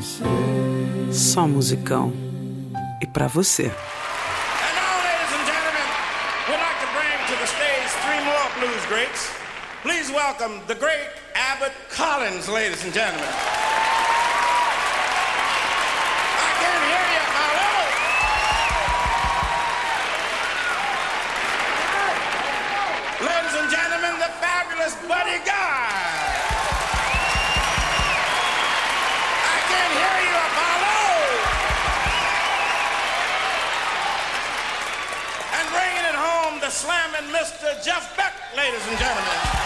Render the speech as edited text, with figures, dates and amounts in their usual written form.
Só musicão. E pra você. And now, ladies and gentlemen, we'd like to bring to the stage 3 more blues greats. Please welcome the great Abbott Collins, ladies and gentlemen. I can't hear you, hello. Ladies and gentlemen, the fabulous Buddy Guy. I can't hear you, Apollo. And bringing it home, the slamming Mr. Jeff Beck, ladies and gentlemen.